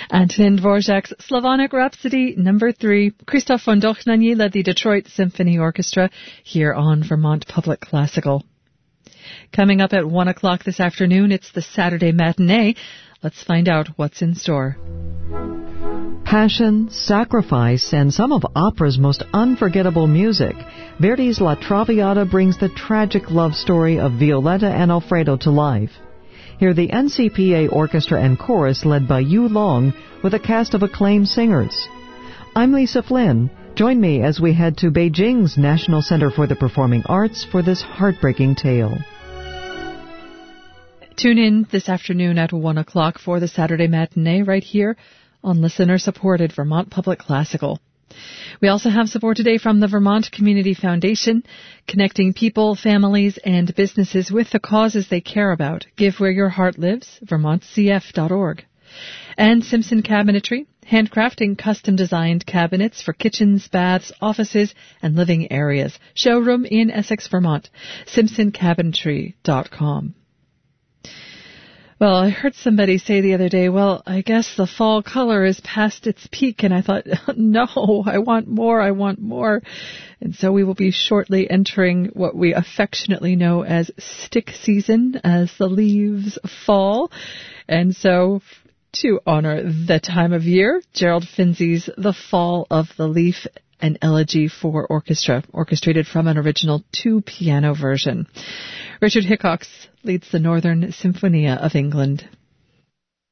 Antonin Dvorak's Slavonic Rhapsody No. 3. Christoph von Dochnany led the Detroit Symphony Orchestra here on Vermont Public Classical. Coming up at 1 o'clock this afternoon, it's the Saturday Matinee. Let's find out what's in store. Passion, sacrifice, and some of opera's most unforgettable music. Verdi's La Traviata brings the tragic love story of Violetta and Alfredo to life. Hear the NCPA Orchestra and Chorus led by Yu Long with a cast of acclaimed singers. I'm Lisa Flynn. Join me as we head to Beijing's National Center for the Performing Arts for this heartbreaking tale. Tune in this afternoon at 1 o'clock for the Saturday Matinee right here on listener-supported Vermont Public Classical. We also have support today from the Vermont Community Foundation, connecting people, families, and businesses with the causes they care about. Give where your heart lives, vermontcf.org. And Simpson Cabinetry, handcrafting custom-designed cabinets for kitchens, baths, offices, and living areas. Showroom in Essex, Vermont, simpsoncabinetry.com. Well, I heard somebody say the other day, well, I guess the fall color is past its peak, and I thought, no, I want more. And so we will be shortly entering what we affectionately know as stick season as the leaves fall. And so to honor the time of year, Gerald Finzi's The Fall of the Leaf, an elegy for orchestra, orchestrated from an original 2-piano version. Richard Hickox leads the Northern Symphonia of England.